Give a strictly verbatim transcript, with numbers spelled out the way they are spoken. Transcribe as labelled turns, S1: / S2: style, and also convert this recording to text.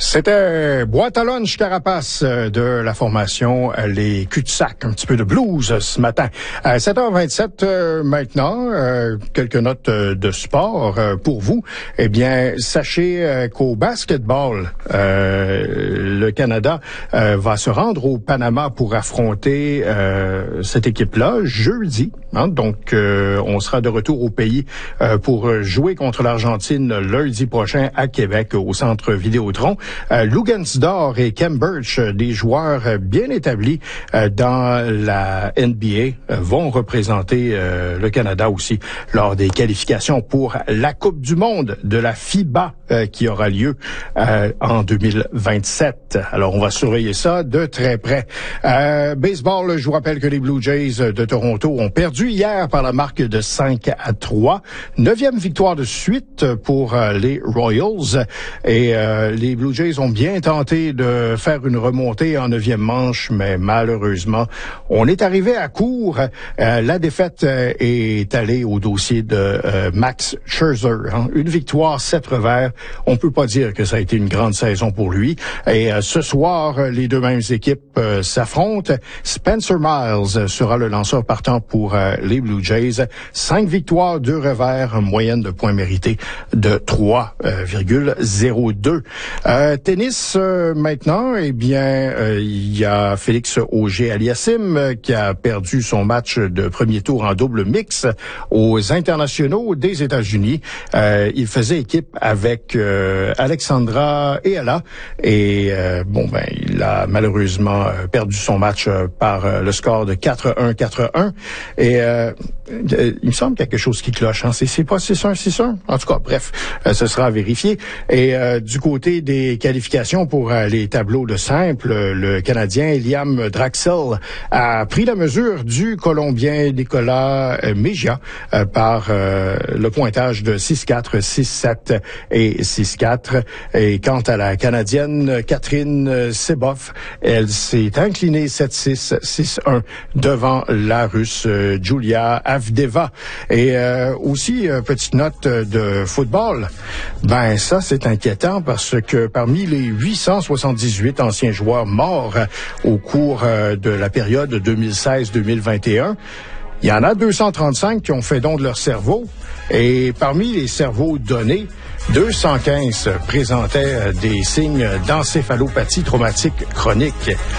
S1: C'était Boîte à lunch Carapace de la formation Les Cul-de-sac, un petit peu de blues ce matin. À sept heures vingt-sept euh, maintenant, euh, quelques notes de sport euh, pour vous. Eh bien, sachez euh, qu'au basketball, euh, le Canada euh, va se rendre au Panama pour affronter euh, cette équipe-là jeudi. Hein, donc, euh, on sera de retour au pays euh, pour jouer contre l'Argentine lundi prochain à Québec au Centre Vidéotron. Euh, Lugansdor et Kem Birch, des joueurs bien établis euh, dans la N B A, euh, vont représenter euh, le Canada aussi lors des qualifications pour la Coupe du monde de la FIBA euh, qui aura lieu euh, en deux mille vingt-sept. Alors, on va surveiller ça de très près. Euh, baseball, je vous rappelle que les Blue Jays de Toronto ont perdu hier par la marque de cinq à trois. Neuvième victoire de suite pour euh, les Royals. Et euh, les Blue Jays ont bien tenté de faire une remontée en neuvième manche, mais malheureusement, on est arrivé à court. Euh, la défaite euh, est allée au dossier de euh, Max Scherzer. Hein. Une victoire, sept revers. On peut pas dire que ça a été une grande saison pour lui. Et euh, ce soir, les deux mêmes équipes euh, s'affrontent. Spencer Miles sera le lanceur partant pour euh, les Blue Jays. Cinq victoires, deux revers, moyenne de points mérités de trois virgule zéro deux. Euh, tennis, euh, maintenant, eh bien, euh, il y a Félix Auger-Aliassime euh, qui a perdu son match de premier tour en double mix aux internationaux des États-Unis. Euh, il faisait équipe avec euh, Alexandra Eala et euh, bon, ben, il a malheureusement perdu son match euh, par euh, le score de quatre un quatre un. Et euh, il me semble quelque chose qui cloche. Hein? C'est, c'est pas six un six un? En tout cas, bref, euh, ce sera à vérifier. Et euh, du côté des qualifications pour euh, les tableaux de simple, le Canadien Liam Draxel a pris la mesure du Colombien Nicolas euh, Mejia euh, par euh, le pointage de six quatre, six sept et six quatre. Et quant à la Canadienne Catherine Seboff, elle s'est inclinée sept six, six un devant la Russe euh, Julia Avdeva. Et euh, aussi, euh, petite note de football, ben ça c'est inquiétant parce que parmi les huit cent soixante-dix-huit anciens joueurs morts au cours euh, de la période deux mille seize deux mille vingt et un, il y en a deux cent trente-cinq qui ont fait don de leur cerveau. Et parmi les cerveaux donnés, deux cent quinze présentaient des signes d'encéphalopathie traumatique chronique.